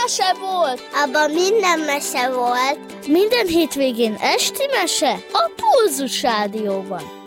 mese volt! Abban minden mese volt. Minden hétvégén esti mese a Pulzus Rádióban.